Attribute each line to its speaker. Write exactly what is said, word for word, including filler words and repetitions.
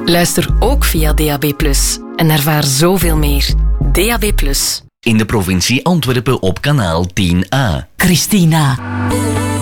Speaker 1: Luister ook via D A B plus, en ervaar zoveel meer. D A B plus.
Speaker 2: In de provincie Antwerpen op kanaal tien A.
Speaker 3: Christina.